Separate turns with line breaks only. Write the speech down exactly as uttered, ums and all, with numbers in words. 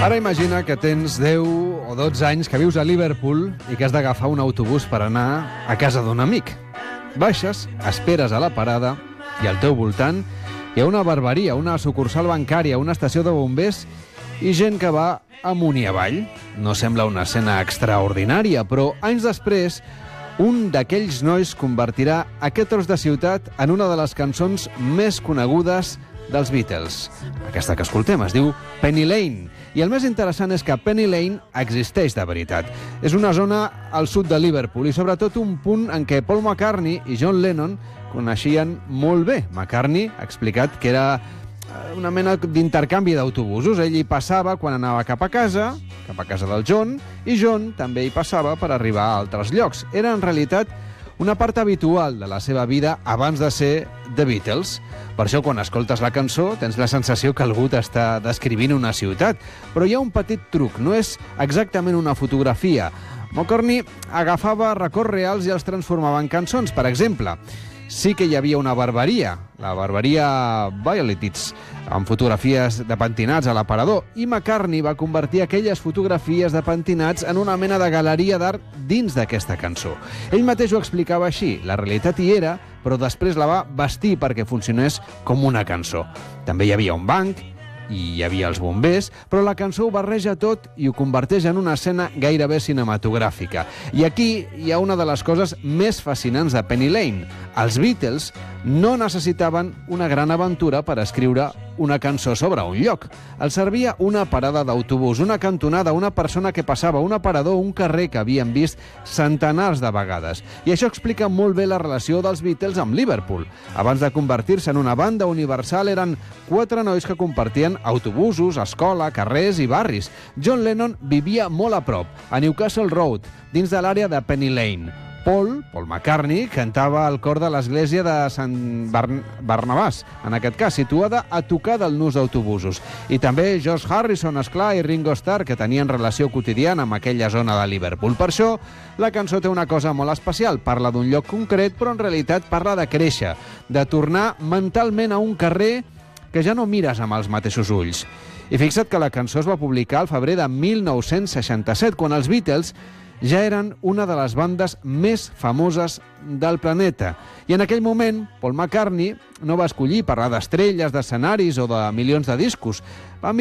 Ara imagina que tens deu o dotze anys, que vius a Liverpool i que has d'agafar un autobús per anar a casa d'un amic. Baixes, esperes a la parada i al teu voltant hi ha una barberia, una sucursal bancària, una estació de bombers i gent que va amunt i avall. No sembla una escena extraordinària, però anys després un d'aquells nois convertirà aquest tros de ciutat en una de les cançons més conegudes dels Beatles. Aquesta que escoltem es diu Penny Lane. I el més interessant és que Penny Lane existeix de veritat. És una zona al sud de Liverpool i sobretot un punt en què Paul McCartney i John Lennon coneixien molt bé. McCartney ha explicat que era una mena d'intercanvi d'autobusos. Ell hi passava quan anava cap a casa, cap a casa del John, i John també hi passava per arribar a altres llocs. Era en realitat una part habitual de la seva vida abans de ser The Beatles. Per això, quan escoltes la cançó, tens la sensació que algú t'està descrivint una ciutat. Però hi ha un petit truc, no és exactament una fotografia. McCartney agafava records reals i els transformava en cançons. Per exemple, sí que hi havia una barberia, la barberia Violetics, amb fotografies de pentinats a l'aparador, i McCartney va convertir aquelles fotografies de pentinats en una mena de galeria d'art dins d'aquesta cançó. Ell mateix ho explicava així: la realitat hi era, però després la va vestir perquè funcionés com una cançó. També hi havia un banc, i hi havia els bombers, però la cançó ho barreja tot i ho converteix en una escena gairebé cinematogràfica. I aquí hi ha una de les coses més fascinants de Penny Lane. Els Beatles no necessitaven una gran aventura per escriure una cançó sobre un lloc. Els servia una parada d'autobús, una cantonada, una persona que passava, un aparador, un carrer que havien vist centenars de vegades. I això explica molt bé la relació dels Beatles amb Liverpool. Abans de convertir-se en una banda universal, eren quatre nois que compartien autobusos, escola, carrers i barris. John Lennon vivia molt a prop, a Newcastle Road, dins de l'àrea de Penny Lane. Paul, Paul McCartney, cantava al cor de l'església de Sant Barn Barnabàs, en aquest cas, situada a tocar del nus d'autobusos. I també George Harrison, esclar, i Ringo Starr, que tenien relació quotidiana amb aquella zona de Liverpool. Per això, la cançó té una cosa molt especial. Parla d'un lloc concret, però en realitat parla de créixer, de tornar mentalment a un carrer que ja no mires amb els mateixos ulls. I fixa't que la cançó es va publicar al febrer de mil nou-cents seixanta-set, quan els Beatles ja eren una de les bandes més famoses del planeta. I en aquell moment, Paul McCartney no va escollir parlar d'estrelles, d'escenaris o de milions de discos. Va